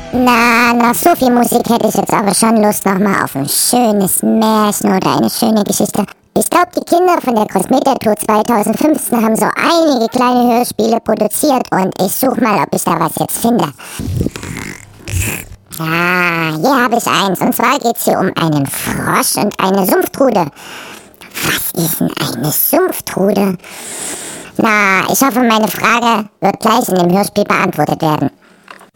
Na, nach so viel Musik hätte ich jetzt aber schon Lust nochmal auf ein schönes Märchen oder eine schöne Geschichte. Ich glaube, die Kinder von der Großmetertour 2015 haben so einige kleine Hörspiele produziert und ich suche mal, ob ich da was jetzt finde. Ja, hier habe ich eins. Und zwar geht es hier um einen Frosch und eine Sumpftrude. Was ist denn eine Sumpftrude? Na, ich hoffe, meine Frage wird gleich in dem Hörspiel beantwortet werden.